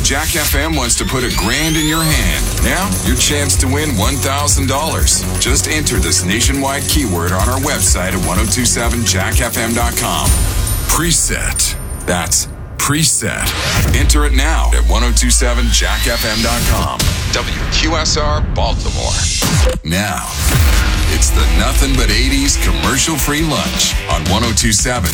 Jack FM wants to put $1,000 in your hand. Now, your chance to win $1,000. Just enter this nationwide keyword on our website at 1027jackfm.com. Preset. That's preset. Enter it now at 1027jackfm.com. WQSR Baltimore. Now, it's the Nothing But 80s commercial-free lunch on 1027